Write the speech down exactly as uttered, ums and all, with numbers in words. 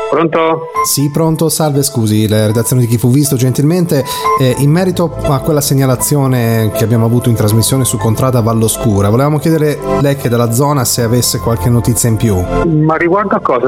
Pronto? Sì, pronto, salve, scusi, la redazione di Chi fu visto gentilmente, eh, in merito a quella segnalazione che abbiamo avuto in trasmissione su Contrada Valloscura, volevamo chiedere lei che è dalla zona se avesse qualche notizia in più. Ma riguardo a cosa?